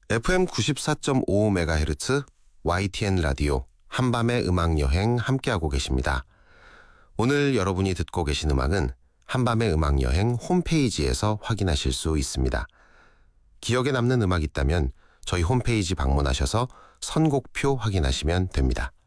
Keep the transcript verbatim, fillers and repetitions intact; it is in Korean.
에프엠 구십사 점 오 메가헤르츠 와이티엔 라디오 한밤의 음악여행 함께하고 계십니다. 오늘 여러분이 듣고 계신 음악은 한밤의 음악여행 홈페이지에서 확인하실 수 있습니다. 기억에 남는 음악 있다면 저희 홈페이지 방문하셔서 선곡표 확인하시면 됩니다.